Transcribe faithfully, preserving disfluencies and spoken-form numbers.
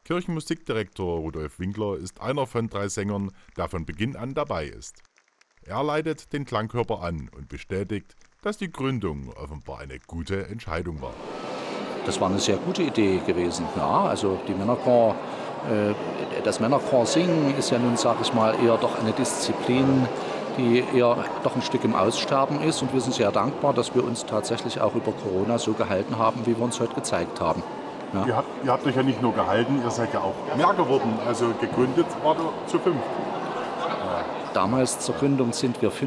Kirchenmusikdirektor Rudolf Winkler ist einer von drei Sängern, der von Beginn an dabei ist. Er leitet den Klangkörper an und bestätigt, dass die Gründung offenbar eine gute Entscheidung war. Das war eine sehr gute Idee gewesen. Ja, also die Männerchor, äh, das Männerchor singen ist ja nun, sage ich mal, eher doch eine Disziplin, die eher doch ein Stück im Aussterben ist. Und wir sind sehr dankbar, dass wir uns tatsächlich auch über Corona so gehalten haben, wie wir uns heute gezeigt haben. Ja. Ihr, habt, ihr habt euch ja nicht nur gehalten, ihr seid ja auch mehr geworden. Also gegründet war ihr zu fünf. Damals zur Gründung sind wir fünf.